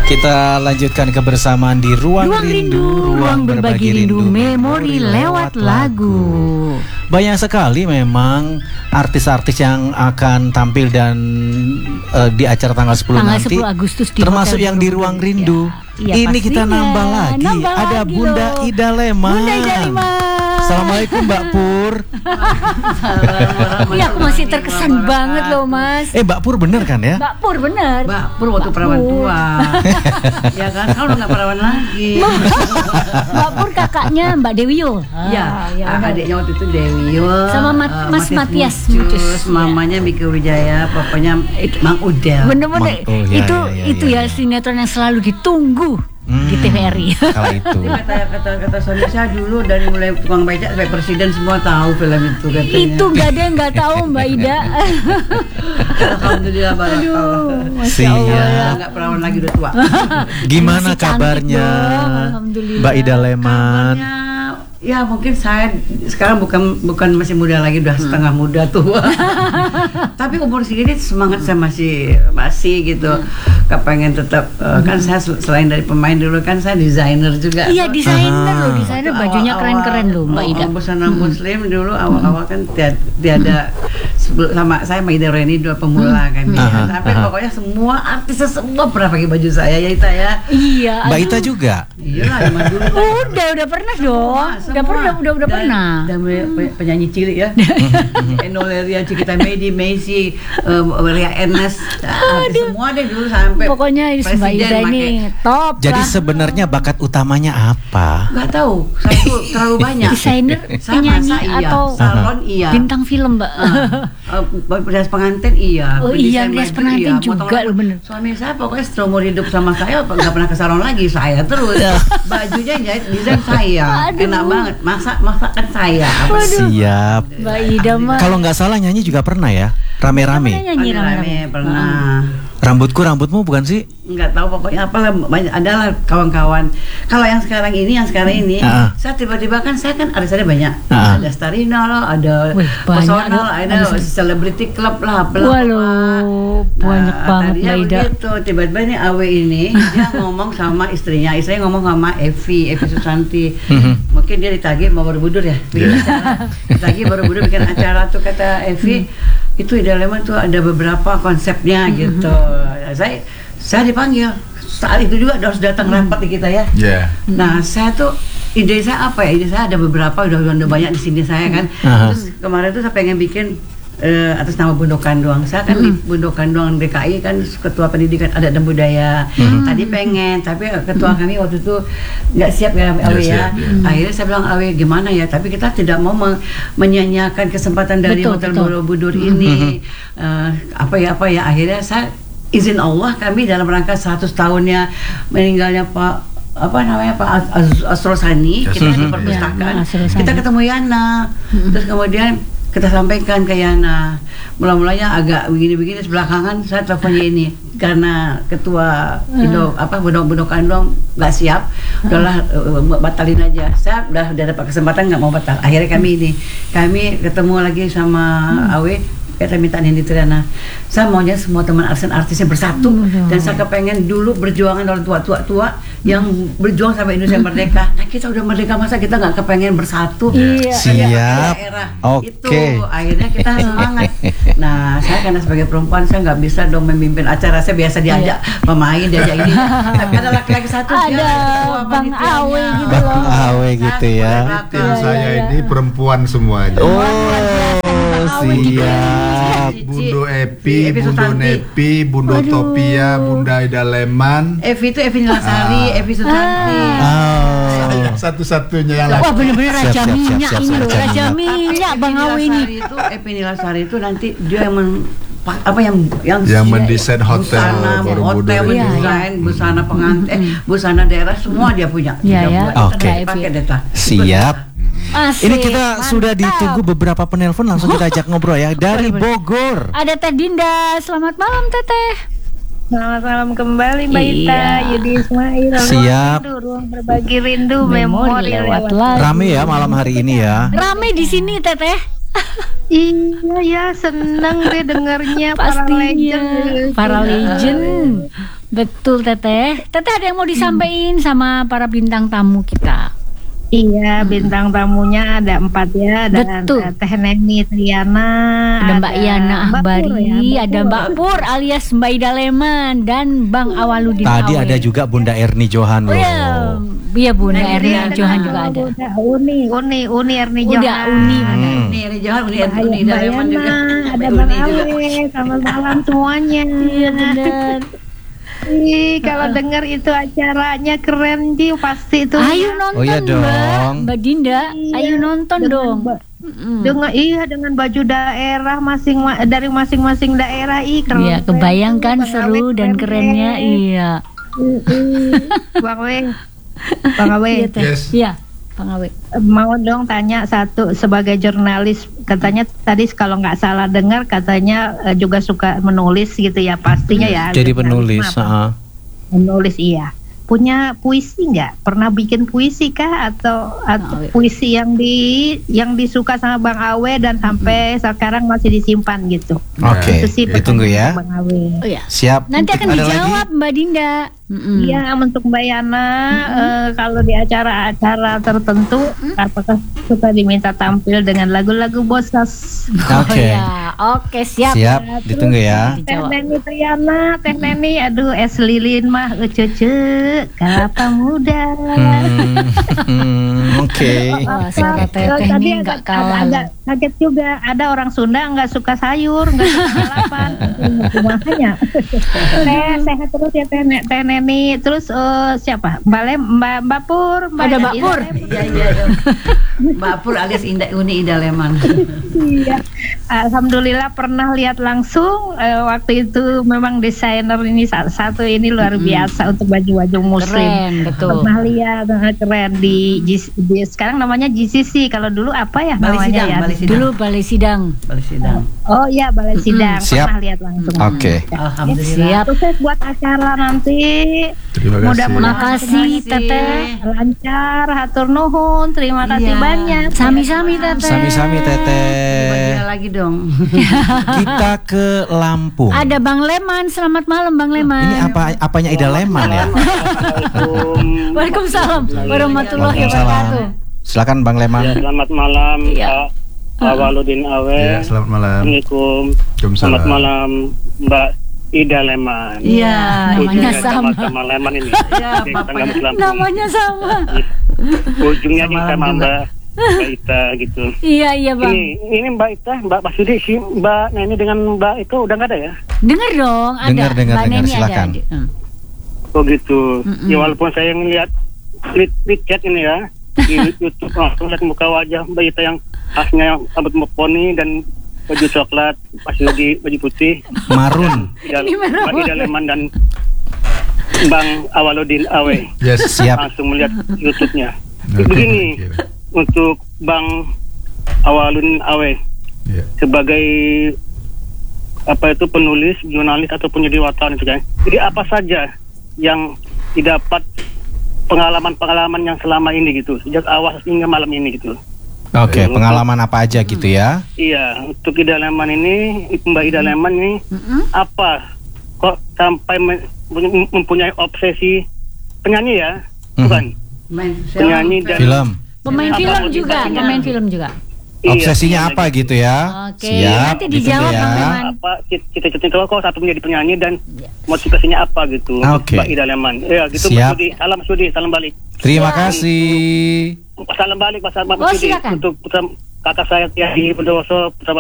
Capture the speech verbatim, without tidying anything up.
Kita lanjutkan kebersamaan di Ruang, Ruang Rindu, Rindu, Ruang Berbagi Rindu, Memori lewat lagu. Banyak sekali memang artis-artis yang akan tampil dan uh, di acara tanggal sepuluh Tanggal nanti sepuluh Agustus di termasuk Hotel yang di Borobudur. Ruang Rindu. Ya, ya, Ini kita pastinya. nambah lagi, Nambah ada lagi Bunda loh. Ida Leman. Bunda Ida Leman. Assalamualaikum Mbak Pur. Iya, aku masih terkesan banget loh Mas. Eh Mbak Pur bener kan ya? Mbak Pur bener. Mbak Pur waktu perawan Pur. tua. Ya kan, kalau udah nggak perawan lagi. Mbak Pur kakaknya Mbak Dewi Yul. Ya, ya benar. adiknya waktu itu Dewi Yul, Sama Mat- eh, Mas Matias Mucus, Mucus. mamanya Miki Wijaya, papanya Mang Udel. Bener-bener Mang- oh, iya, itu iya, iya, itu iya, ya iya. sinetron yang selalu ditunggu Hmm, di T V R I. Kala itu. Kata kata kata suami saya dulu dari mulai tukang becak sampai presiden semua tahu film itu katanya. Itu gak ada yang nggak tahu Mbak Ida. Alhamdulillah banget. Aduh, Masya Siap. Allah ya. Ya, nggak perawan lagi udah tua. Gimana Masih cantik kabarnya dong, alhamdulillah. Mbak Ida Leman? Kabarnya, ya mungkin saya sekarang bukan bukan masih muda lagi, udah setengah muda tua. Tapi umur segini semangat saya masih masih gitu. Kepengen tetap uh, kan saya sel- selain dari pemain dulu kan saya desainer juga. Iya desainer Ah. loh, desainer bajunya keren-keren loh Mbak Ida. Oh, busana muslim dulu awal-awal kan tiada, tiada sebelum sama saya sama Ida Reni dua pemula kan. Ya. Aha, Tapi aha. pokoknya semua artis semua pernah pakai baju saya ya Ita ya. Iya. Mbak aduh. Ita juga? Iyalah zaman dulu. kan. Udah udah pernah dong. Semua, Udah pernah, udah udah Dan- pernah. Dan pe- penyanyi cilik ya. Enoleria Cikita Medi, Messi, uh, Ria Ernest, artis semua deh dulu sampai. Pokoknya Mbak presiden Ida ini pakai. top Jadi lah. sebenarnya bakat utamanya apa? Nggak tahu, saya tuh terlalu banyak. Desainer, Saya penyanyi masak iya, atau salon iya, bintang film Mbak. uh, rias pengantin iya, Oh pendesain iya, rias baju pengantin iya, juga potong loh, rambut. bener. Suami saya pokoknya seumur hidup sama saya nggak pernah ke salon lagi, saya terus. Bajunya jahit desain saya, Aduh. enak banget, masak masakan saya. Siap. Mbak Ida mah. Kalau nggak salah nyanyi juga pernah ya? Rame-rame. Nyanyi Rame-rame rame-rame. pernah. Rambutku rambutmu bukan sih? Nggak tahu pokoknya apalah banyak adalah kawan-kawan. Kalau yang sekarang ini yang sekarang ini Ah. saya tiba-tiba kan saya kan arisannya banyak. Ah. Ada Starina loh, ada Wih, banyak personal, loh. ada Ada celebrity club lah, bla, bla. Waduh, banyak Nah, banget tadinya Mbak Ida. begitu, tiba-tiba nih Awe ini dia ngomong sama istrinya, istrinya ngomong sama Evi, Evi Susanti. Mungkin dia ditagih mau Borobudur ya, bikin acara. Ditagih Borobudur bikin acara tuh kata Evi, itu Ida Leman tuh ada beberapa konsepnya gitu. Saya saya dipanggil saat itu juga harus datang rapat di kita ya. Ya. Nah saya tuh ide saya apa ya? Ide saya ada beberapa udah udah banyak di sini saya kan. Aha. Terus kemarin tuh saya pengen bikin eh, atas nama Bundokan Doang. Saya kan di Bundokan Doang D K I kan ketua pendidikan adat dan budaya. Tadi pengen, tapi ketua kami waktu itu nggak siap ya Awe ya. siap, ya. Akhirnya saya bilang Awe gimana ya? Tapi kita tidak mau me- menyanyiakan kesempatan dari Betul, Hotel betul. Borobudur ini. Eh, apa ya apa ya? Akhirnya saya izin Allah kami dalam rangka seratus tahunnya meninggalnya Pak apa namanya Pak Az- Az- Asrul Sani, kita di Mhm. perpustakaan Ya, Asrul Sani. kita ketemu Yana, terus kemudian kita sampaikan ke Yana, mula-mulanya agak begini-begini, sebelakangan saya teleponnya ini karena ketua Indo apa Bundokan Doang nggak siap, udahlah uh, batalin aja. Saya udah udah dapat kesempatan nggak mau batal. Akhirnya kami ini kami ketemu lagi sama Awe. Kita minta Nindi Triana, saya maunya semua teman artis-artisnya bersatu Hmm. dan saya kepengen dulu berjuangan oleh tua-tua tua yang berjuang sampai Indonesia merdeka. Nah kita udah merdeka masa kita nggak kepengen bersatu? Iya. Siap. Era Oke. itu akhirnya kita semangat. Nah saya karena sebagai perempuan saya nggak bisa dong memimpin acara, saya biasa diajak pemain diajak ini. Tapi ada laki-laki satu dia Ada ketua Bang panitianya. Awe gitu Bang loh. Awe gitu ya. Tim Iya, saya iya, ini perempuan semuanya. Oh, Awe gitu ya. siap. Bundo Epi, Epi Bundo Susanti. Nepi, Bundo Waduh. Topia, Bunda Ida Leman. Evi itu Evi Nilasari, Ah. Evi Susanti. Oh. Saya satu-satunya yang Wah laki. bener-bener Siap, raja siap, siap, minyak siap, ini siap, loh, raja raja minyak. minyak Tapi Bang Evi Awe ini. Nilasari itu Evi Nilasari itu nanti dia yang men, pa- apa yang yang Yang mendesain hotel busana, Borobudur hotel itu. mendesain busana pengantin, eh, busana daerah semua dia punya. Iya, Dia ya. buat. Oke. Kita pakai data. Siap. Asik, Ini kita sudah mantap. ditunggu beberapa penelpon, langsung kita ajak ngobrol ya dari Bogor. Ada Teh Dinda, selamat malam Teteh. Selamat malam kembali Mbak Iya. Ita, Yudi Ismail. Ruang Siap. Rindu, ruang berbagi rindu, Memori memori lewat lewat lagu. Rame ya malam hari ini ya. Rame di sini Teteh. Iya ya, seneng deh dengernya para Pastinya legend. para legend. Betul Teteh. Teteh ada yang mau disampaikan sama para bintang tamu kita? Iya, bintang tamunya ada empat ya. Ada Betul. ada Teh Neni Triana, Ada Mbak Yana Mbak Pur Ahbari, ya, ada Mbak Pur alias Mbak Ida Leman dan Bang Awaludin Tadi Awe. ada juga Bunda Erni Johan Oh loh. ya, iya Bunda Nah, Erni ada. Johan juga ada. Udah Uni, Uni, Uni Erni Udah Johan. Uni. Hmm. Ini Eri Johan, Uni Mbak Uni Mbak Daleman juga. Yana, ada Mbak Bang Uni juga. Awe, selamat malam semuanya. Iya benar. Ih, kalau dengar itu acaranya keren Ji, pasti itu. Ayo nonton Oh iya Mbak. dong. Mbak Dinda, Iya, ayo nonton dengan dong. ba- Mm-mm. Dengan iya dengan baju daerah masing dari masing-masing daerah, ih keren. Iya, kebayangkan Bang seru Awe dan keren kerennya. deh. Iya. Mm-mm. Bang Awe, Bang Awe, Iya, Teh. Yes. Iya, Bang Awe. mau dong tanya satu sebagai jurnalis, katanya tadi kalau nggak salah dengar katanya eh, juga suka menulis gitu ya, pastinya ya. Jadi jurnalis penulis. mah apa? heeh. Menulis iya. Punya puisi nggak? Pernah bikin puisi kah atau atau Awe. puisi yang di yang disuka sama Bang Awe dan sampai sekarang masih disimpan gitu? Oke, Itu sih ditunggu ya. pertanyaan Bang Awe. Oh ya. Siap. Nanti akan Ada dijawab Mbak Dinda. Mm-mm. Iya, untuk Mbak Yana, eh, kalau di acara-acara tertentu, apakah suka diminta tampil dengan lagu-lagu Bosas? Oh Oke. ya, oke siap. Siap, ditunggu ya. Teh Dijawab. Neni Triana, Teh Neni, aduh es lilin mah cucu, kelapa muda. Hmm, hmm, Oke. Wah, suara Eh, Teteh tadi ini nggak agak, kalah. agak kaget juga, ada orang Sunda nggak suka sayur, nggak suka lalapan, makanya. Teh sehat terus ya Teh, Ne- Teh Neni. Terus eh, siapa? Mbak Lem, Mbak Mbak Pur, Mbak Ada Mbak Ida Pur. Lem. Iya iya iya. Mbak Pur alias Indah Uni Ida Leman. Iya. Alhamdulillah pernah lihat langsung, eh, waktu itu memang desainer ini sa- satu ini luar biasa untuk baju-baju muslim. Keren, betul. Pernah lihat eh, keren di, G- di sekarang namanya G C C, kalau dulu apa ya Balai namanya Sidang, ya? Balai Sidang. Dulu balai sidang. Balai Sidang. Oh iya Balai Sidang, Siap. pernah lihat langsung. Oke. Alhamdulillah. Siap. Sukses buat acara nanti. Terima kasih. Mudah-mudahan Makasih Terima kasih. Teteh. lancar, hatur nuhun, terima kasih Iya. banyak. Sami-sami Teteh. Sami-sami Mbak Teteh. Dina lagi dong. Kita ke Lampung. Ada Bang Leman, selamat malam Bang Leman. Ini apa apanya Ida Leman ya? Waalaikumsalam warahmatullahi Waalaikumsalam. wabarakatuh. Silakan Bang Ya, Leman. selamat malam Iya. Pak Awaludin Awe. Ya, selamat malam. Assalamualaikum. Waalaikumsalam. Selamat malam Mbak Ida Leman. Iya. namanya Ujungnya sama. sama Leman ini. Iya, Di Bapak. Tengah Lampung. Namanya sama. Ujungnya di Sama sama juga. Mbak Mbak Ita gitu. Iya iya Bang. Ini ini Mbak Ita, Mbak Basudi si Mbak Neni dengan Mbak itu udah nggak ada ya? Dengar dong, ada. Dengar, dengar, Mbak dengar, Neni silakan. ada. Hmm. Oh gitu. Mm-mm. Ya walaupun saya ngeliat tweet tweet chat ini ya di YouTube langsung lihat muka wajah Mbak Ita yang khasnya rambut poni dan baju coklat, Basudi baju putih. Marun. Ida, Ini merah Mbak Ida Leman dan Bang Awaludin Awe Yes. Siap. langsung melihat YouTube-nya. Oke, Begini, oke. untuk Bang Awaludin Awe Ya. sebagai apa itu penulis, jurnalis ataupun jadi wartawan itu kan. Jadi apa saja yang didapat pengalaman-pengalaman yang selama ini gitu, sejak awal hingga malam ini gitu. Oke, pengalaman apa aja gitu ya? Iya, untuk Ida Leman ini, Mbak Ida Leman ini Mm-mm. apa kok sampai me- mem- mempunyai obsesi penyanyi ya, bukan? Main Penyanyi dan Film. Pemain Apa film motivasinya? juga, pemain film juga. Iya, Obsesinya penyanyi. apa gitu ya? Oke, Siap. nanti dijawab, ditunggu Bang ya. Leman. Apa cita-cita kok satu menjadi penyanyi dan motivasinya apa gitu? Oke. Mbak Ida Leman. Ya, gitu Siap. Mbak Sudi. Salam Sudi, salam balik. Terima kasih. Salam balik Mas Ahmad Oh, Sudi silakan. untuk putra kakak saya Tiadi Pendoso, putra